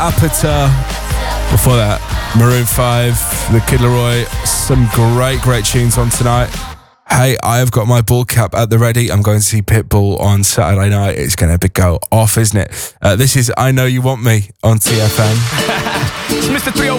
Apata. Before that, Maroon 5, The Kid Laroi. Some great tunes on tonight. Hey, I've got my ball cap at the ready. I'm going to see Pitbull on Saturday night. It's going to go off, isn't it? This is I Know You Want Me on TFM. It's Mr. 305